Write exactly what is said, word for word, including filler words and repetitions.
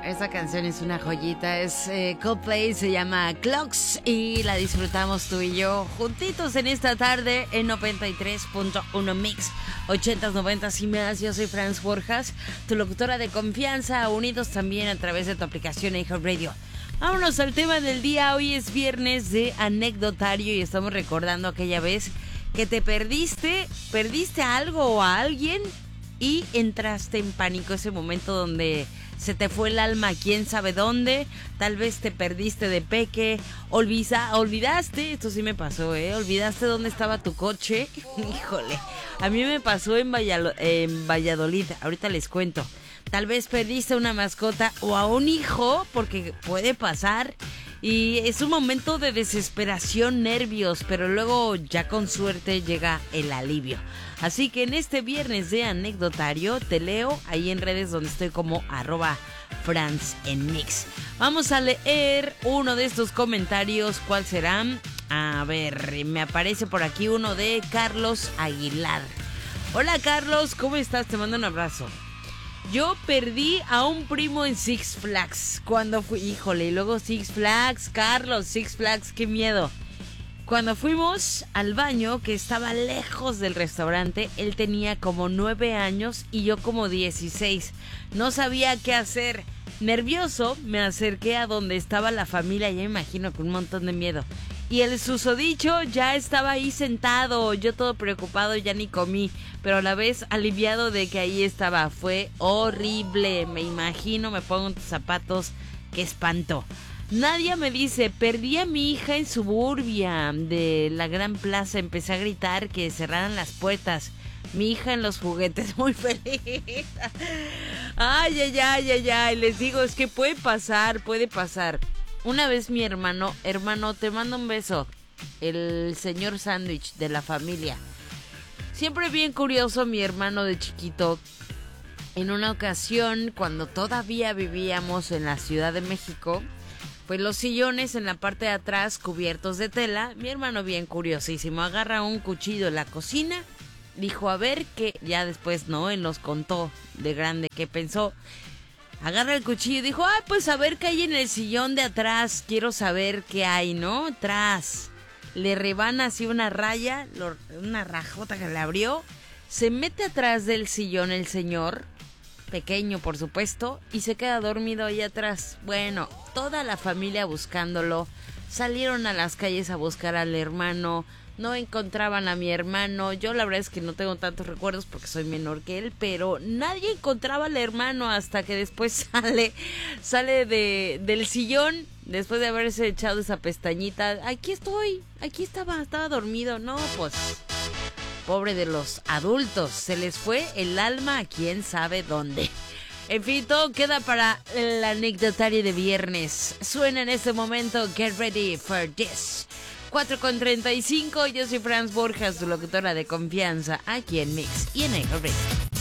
Esta canción es una joyita, es eh, Coldplay, se llama Clocks y la disfrutamos tú y yo juntitos en esta tarde en noventa y tres punto uno Mix, ochentas, noventas y más. Yo soy Franz Borjas, tu locutora de confianza, unidos también a través de tu aplicación iHeartRadio. Vámonos al tema del día. Hoy es viernes de anecdotario y estamos recordando aquella vez que te perdiste, perdiste algo o a alguien y entraste en pánico, ese momento donde se te fue el alma a quién sabe dónde, tal vez te perdiste de peque, olvida, olvidaste, esto sí me pasó, ¿eh? Olvidaste dónde estaba tu coche, híjole, a mí me pasó en, Vallalo- en Valladolid, ahorita les cuento. Tal vez perdiste una mascota o a un hijo, porque puede pasar. Y es un momento de desesperación, nervios, pero luego ya con suerte llega el alivio. Así que en este viernes de anecdotario te leo ahí en redes donde estoy como arroba Franz en Mix. Vamos a leer uno de estos comentarios. ¿Cuál será? A ver, me aparece por aquí uno de Carlos Aguilar. Hola Carlos, ¿cómo estás? Te mando un abrazo. Yo perdí a un primo en Six Flags cuando fui, híjole, y luego Six Flags, Carlos, Six Flags, qué miedo. Cuando fuimos al baño, que estaba lejos del restaurante, él tenía como nueve años y yo como dieciséis. No sabía qué hacer. Nervioso, me acerqué a donde estaba la familia, ya me imagino con un montón de miedo. Y el susodicho ya estaba ahí sentado, yo todo preocupado, ya ni comí, pero a la vez aliviado de que ahí estaba. Fue horrible, me imagino, me pongo en tus zapatos, qué espanto. Nadia me dice, perdí a mi hija en Suburbia de la Gran Plaza, empecé a gritar que cerraran las puertas. Mi hija en los juguetes, muy feliz. Ay, ay, ay, ay, ay, les digo, es que puede pasar, puede pasar. Una vez mi hermano, hermano, te mando un beso, el señor sándwich de la familia. Siempre bien curioso mi hermano de chiquito. En una ocasión, cuando todavía vivíamos en la Ciudad de México, pues los sillones en la parte de atrás cubiertos de tela, mi hermano bien curiosísimo, agarra un cuchillo en la cocina, dijo a ver qué, ya después no, él nos contó de grande qué pensó. Agarra el cuchillo y dijo, ah, pues a ver qué hay en el sillón de atrás, quiero saber qué hay, ¿no? Atrás. Le rebana así una raya, lo, una rajota que le abrió, se mete atrás del sillón el señor, pequeño por supuesto, y se queda dormido ahí atrás. Bueno, toda la familia buscándolo, salieron a las calles a buscar al hermano, no encontraban a mi hermano. Yo la verdad es que no tengo tantos recuerdos porque soy menor que él, pero nadie encontraba al hermano hasta que después sale, sale de, del sillón, después de haberse echado esa pestañita. Aquí estoy, aquí estaba, estaba dormido. No, pues, pobre de los adultos, se les fue el alma a quién sabe dónde. En fin, todo queda para el anecdotario de viernes. Suena en este momento Get Ready for This. cuatro con treinta y cinco, yo soy Franz Borjas, tu locutora de confianza, aquí en Mix y en iHeartRadio.